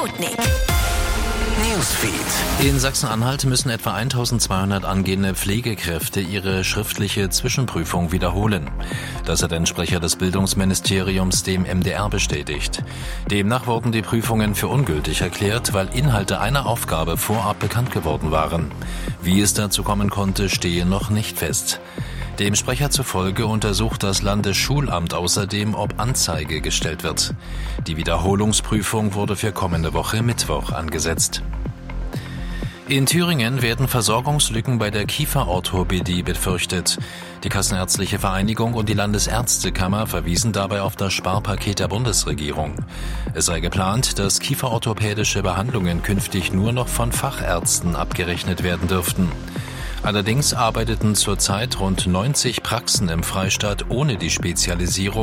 Sputnik. Newsfeed. In Sachsen-Anhalt müssen etwa 1200 angehende Pflegekräfte ihre schriftliche Zwischenprüfung wiederholen. Das hat ein Sprecher des Bildungsministeriums dem MDR bestätigt. Demnach wurden die Prüfungen für ungültig erklärt, weil Inhalte einer Aufgabe vorab bekannt geworden waren. Wie es dazu kommen konnte, stehe noch nicht fest. Dem Sprecher zufolge untersucht das Landesschulamt außerdem, ob Anzeige gestellt wird. Die Wiederholungsprüfung wurde für kommende Woche Mittwoch angesetzt. In Thüringen werden Versorgungslücken bei der Kieferorthopädie befürchtet. Die Kassenärztliche Vereinigung und die Landesärztekammer verwiesen dabei auf das Sparpaket der Bundesregierung. Es sei geplant, dass kieferorthopädische Behandlungen künftig nur noch von Fachärzten abgerechnet werden dürften. Allerdings arbeiteten zurzeit rund 90 Praxen im Freistaat ohne die Spezialisierung